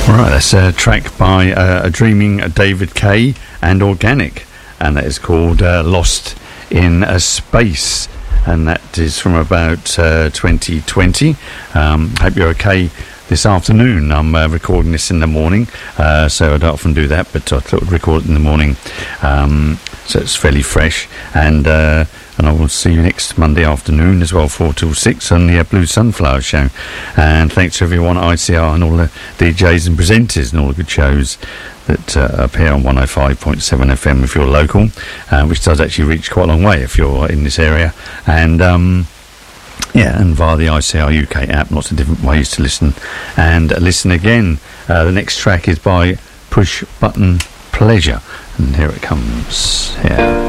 Right, that's a track by a dreaming David Kaye and Organic, and that is called Lost in a Space, and that is from about 2020. Hope you're okay this afternoon. I'm recording this in the morning, so I don't often do that, but I thought I'd record it in the morning, so it's fairly fresh, and I will see you next Monday afternoon as well, 4 till 6 on the Blue Sunflower Show. And thanks to everyone at ICR and all the DJs and presenters and all the good shows that appear on 105.7 FM if you're local, which does actually reach quite a long way if you're in this area. And and via the ICR UK app, lots of different ways to listen and listen again. The next track is by Push Button Pleasure, and here it comes. Yeah.